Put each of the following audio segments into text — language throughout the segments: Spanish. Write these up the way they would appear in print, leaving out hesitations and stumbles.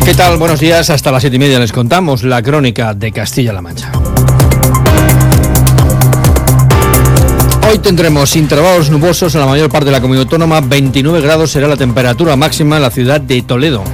¿Qué tal? Buenos días. Hasta las 7:30 les contamos la crónica de Castilla-La Mancha. Hoy tendremos intervalos nubosos en la mayor parte de la comunidad autónoma. 29 grados será la temperatura máxima en la ciudad de Toledo.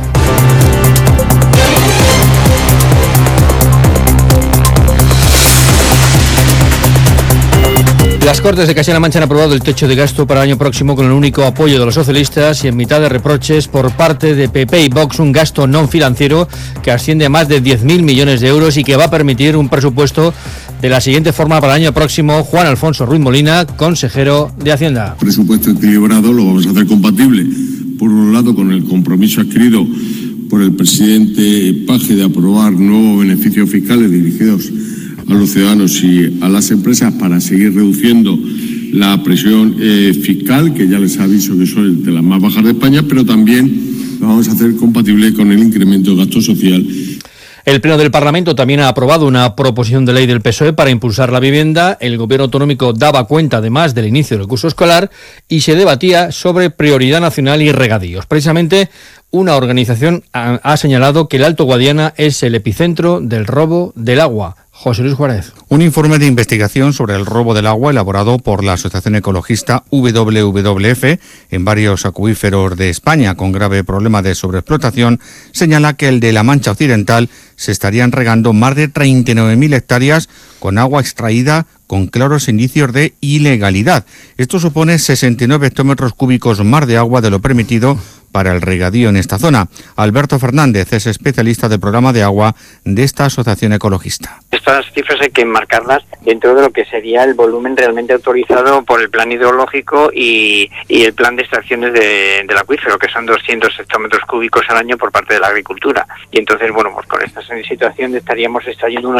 Las Cortes de Castilla-La Mancha han aprobado el techo de gasto para el año próximo con el único apoyo de los socialistas y en mitad de reproches por parte de PP y Vox, un gasto no financiero que asciende a más de 10.000 millones de euros y que va a permitir un presupuesto de la siguiente forma para el año próximo. Juan Alfonso Ruiz Molina, consejero de Hacienda. Presupuesto equilibrado lo vamos a hacer compatible, por un lado, con el compromiso adquirido por el presidente Paje de aprobar nuevos beneficios fiscales dirigidos a los ciudadanos y a las empresas para seguir reduciendo la presión fiscal, que ya les aviso que son de las más bajas de España, pero también lo vamos a hacer compatible con el incremento de gasto social. El Pleno del Parlamento también ha aprobado una proposición de ley del PSOE para impulsar la vivienda. El Gobierno autonómico daba cuenta además del inicio del curso escolar y se debatía sobre prioridad nacional y regadíos. Precisamente una organización ha señalado que el Alto Guadiana es el epicentro del robo del agua. José Luis Juárez. Un informe de investigación sobre el robo del agua elaborado por la asociación ecologista WWF en varios acuíferos de España con grave problema de sobreexplotación señala que el de la Mancha Occidental se estarían regando más de 39.000 hectáreas con agua extraída con claros indicios de ilegalidad. Esto supone 69 hectómetros cúbicos más de agua de lo permitido para el regadío en esta zona. Alberto Fernández es especialista del programa de agua de esta asociación ecologista. Estas cifras hay que enmarcarlas dentro de lo que sería el volumen realmente autorizado por el plan hidrológico y el plan de extracciones del acuífero, que son 200 hectómetros cúbicos al año por parte de la agricultura. Y entonces, bueno, pues con esta situación estaríamos extrayendo un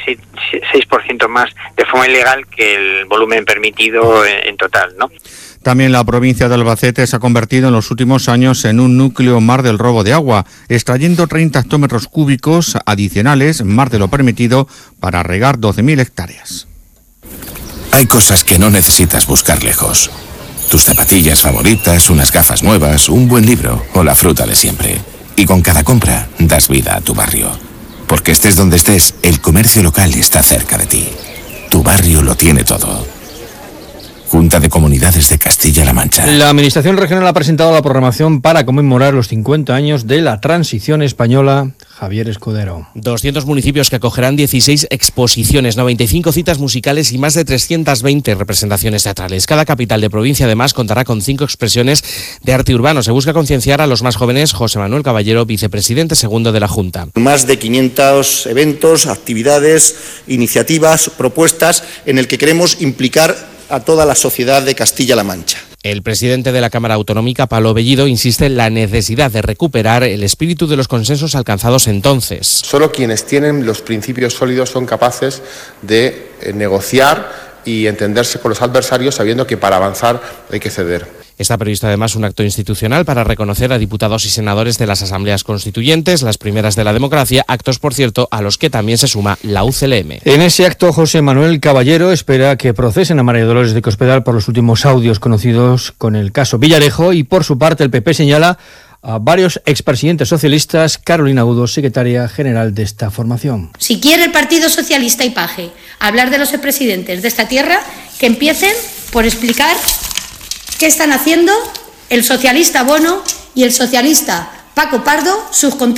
86% más de forma ilegal que el volumen permitido en total, ¿no? También la provincia de Albacete se ha convertido en los últimos años en un núcleo más del robo de agua, extrayendo 30 hectómetros cúbicos adicionales, más de lo permitido, para regar 12.000 hectáreas. Hay cosas que no necesitas buscar lejos. Tus zapatillas favoritas, unas gafas nuevas, un buen libro o la fruta de siempre. Y con cada compra das vida a tu barrio. Porque estés donde estés, el comercio local está cerca de ti. Tu barrio lo tiene todo. Junta de Comunidades de Castilla-La Mancha. La Administración Regional ha presentado la programación para conmemorar los 50 años de la transición española. Javier Escudero. 200 municipios que acogerán 16 exposiciones, 95 citas musicales y más de 320 representaciones teatrales. Cada capital de provincia además contará con 5 expresiones de arte urbano. Se busca concienciar a los más jóvenes. José Manuel Caballero, vicepresidente segundo de la Junta. Más de 500 eventos, actividades, iniciativas, propuestas en el que queremos implicar a toda la sociedad de Castilla-La Mancha. El presidente de la Cámara Autonómica, Pablo Bellido, insiste en la necesidad de recuperar el espíritu de los consensos alcanzados entonces. Solo quienes tienen los principios sólidos son capaces de negociar y entenderse con los adversarios sabiendo que para avanzar hay que ceder. Está previsto además un acto institucional para reconocer a diputados y senadores de las asambleas constituyentes, las primeras de la democracia, actos, por cierto, a los que también se suma la UCLM. En ese acto, José Manuel Caballero espera que procesen a María Dolores de Cospedal por los últimos audios conocidos con el caso Villarejo y, por su parte, el PP señala a varios expresidentes socialistas. Carolina Udo, secretaria general de esta formación. Si quiere el Partido Socialista y Paje hablar de los expresidentes de esta tierra, que empiecen por explicar qué están haciendo el socialista Bono y el socialista Paco Pardo, sus contactos